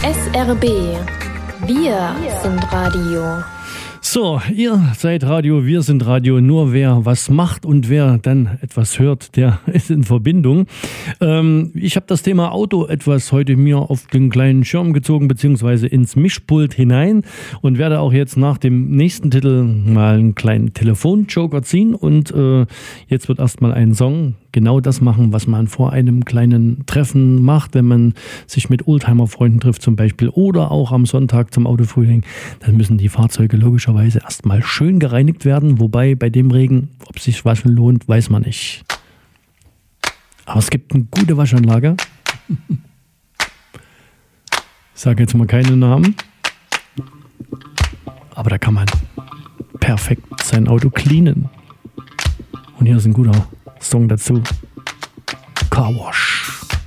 SRB. Wir sind Radio. So, ihr seid Radio, wir sind Radio. Nur wer was macht und wer dann etwas hört, der ist in Verbindung. Ich habe das Thema Auto etwas heute mir auf den kleinen Schirm gezogen, beziehungsweise ins Mischpult hinein und werde auch jetzt nach dem nächsten Titel mal einen kleinen Telefonjoker ziehen. Und jetzt wird erstmal ein Song genau das machen, was man vor einem kleinen Treffen macht, wenn man sich mit Oldtimer-Freunden trifft zum Beispiel oder auch am Sonntag zum Autofrühling. Dann müssen die Fahrzeuge logischerweise erstmal schön gereinigt werden, wobei bei dem Regen, ob sich waschen lohnt, weiß man nicht. Aber es gibt eine gute Waschanlage. Ich sage jetzt mal keine Namen. Aber da kann man perfekt sein Auto cleanen. Und hier ist ein guter Song dazu. Car Wash.